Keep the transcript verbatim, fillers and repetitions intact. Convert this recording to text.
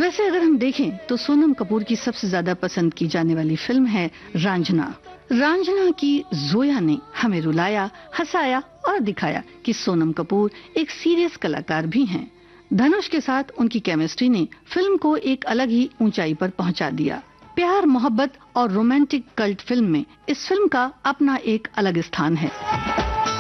वैसे अगर हम देखें तो सोनम कपूर की सबसे ज्यादा पसंद की जाने वाली फिल्म है रांझना। रांझना की जोया ने हमें रुलाया, हंसाया और दिखाया कि सोनम कपूर एक सीरियस कलाकार भी हैं। धनुष के साथ उनकी केमिस्ट्री ने फिल्म को एक अलग ही ऊंचाई पर पहुंचा दिया। प्यार, मोहब्बत और रोमांटिक कल्ट फिल्म में इस फिल्म का अपना एक अलग स्थान है।